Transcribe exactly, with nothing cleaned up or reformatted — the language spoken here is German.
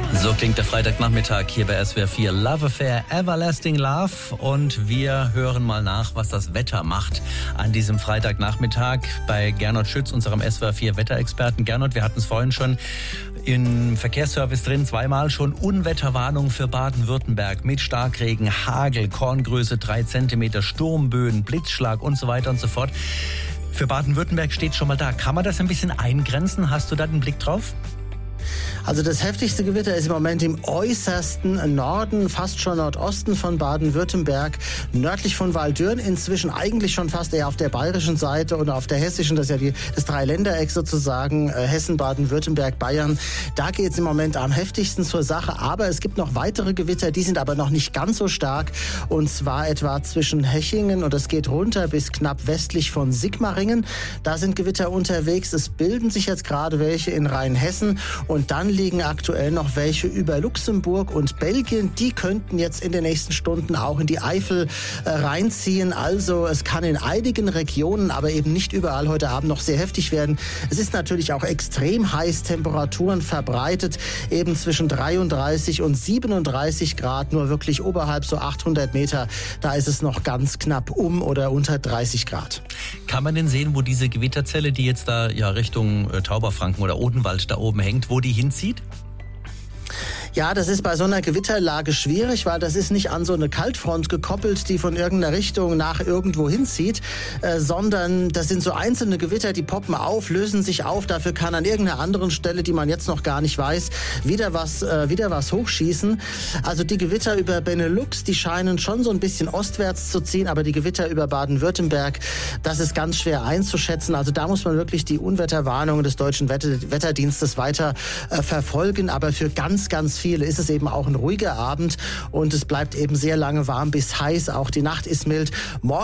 So klingt der Freitagnachmittag hier bei S W R vier. Love Affair, Everlasting Love. Und wir hören mal nach, was das Wetter macht an diesem Freitagnachmittag bei Gernot Schütz, unserem S W R vier Wetterexperten. Gernot, wir hatten es vorhin schon im Verkehrsservice drin, zweimal schon Unwetterwarnung für Baden-Württemberg mit Starkregen, Hagel, Korngröße drei Zentimeter, Sturmböen, Blitzschlag und so weiter und so fort. Für Baden-Württemberg steht schon mal da. Kann man das ein bisschen eingrenzen? Hast du da den Blick drauf? Also das heftigste Gewitter ist im Moment im äußersten Norden, fast schon Nordosten von Baden-Württemberg, nördlich von Waldürn, inzwischen eigentlich schon fast eher auf der bayerischen Seite und auf der hessischen, das ist ja die, das Dreiländereck sozusagen, äh, Hessen, Baden-Württemberg, Bayern. Da geht es im Moment am heftigsten zur Sache, aber es gibt noch weitere Gewitter, die sind aber noch nicht ganz so stark, und zwar etwa zwischen Hechingen, und das geht runter bis knapp westlich von Sigmaringen. Da sind Gewitter unterwegs, es bilden sich jetzt gerade welche in Rheinhessen, und dann liegen aktuell noch welche über Luxemburg und Belgien. Die könnten jetzt in den nächsten Stunden auch in die Eifel äh, reinziehen. Also es kann in einigen Regionen, aber eben nicht überall heute Abend noch sehr heftig werden. Es ist natürlich auch extrem heiß, Temperaturen verbreitet, eben zwischen dreiunddreißig und siebenunddreißig Grad, nur wirklich oberhalb so achthundert Meter. Da ist es noch ganz knapp um oder unter dreißig Grad. Kann man denn sehen, wo diese Gewitterzelle, die jetzt da ja Richtung äh, Tauberfranken oder Odenwald da oben hängt, wo die hinzieht? Ja, das ist bei so einer Gewitterlage schwierig, weil das ist nicht an so eine Kaltfront gekoppelt, die von irgendeiner Richtung nach irgendwo hinzieht, äh, sondern das sind so einzelne Gewitter, die poppen auf, lösen sich auf. Dafür kann an irgendeiner anderen Stelle, die man jetzt noch gar nicht weiß, wieder was, äh, wieder was hochschießen. Also die Gewitter über Benelux, die scheinen schon so ein bisschen ostwärts zu ziehen, aber die Gewitter über Baden-Württemberg, das ist ganz schwer einzuschätzen. Also da muss man wirklich die Unwetterwarnungen des Deutschen Wetter- Wetterdienstes weiter äh, verfolgen. Aber für ganz, ganz viele ist es eben auch ein ruhiger Abend, und es bleibt eben sehr lange warm bis heiß. Auch die Nacht ist mild. Morgen